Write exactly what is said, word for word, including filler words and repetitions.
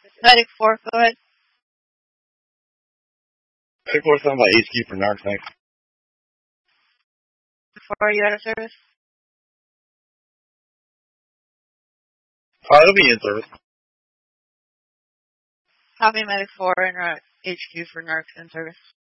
Medic four, go ahead. Medic four, something about H Q for narcs, thanks. Before you out of service? Oh, it'll be in service. Copy Medic four and uh, H Q for narcs in service.